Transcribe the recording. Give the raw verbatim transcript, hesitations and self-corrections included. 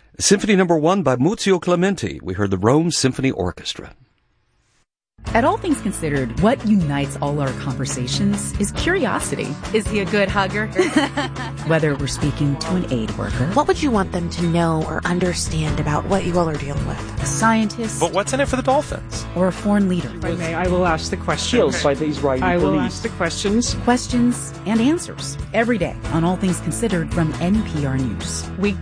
Symphony Number One by Muzio Clementi. We heard the Rome Symphony Orchestra. At All Things Considered, what unites all our conversations is curiosity. Is he a good hugger? Whether we're speaking to an aid worker, what would you want them to know or understand about what you all are dealing with? A scientist, but what's in it for the Dolphins? Or a foreign leader. If I may, I will ask the questions. Killed by the Israeli I will police. ask the questions. Questions and answers every day on All Things Considered from N P R News. We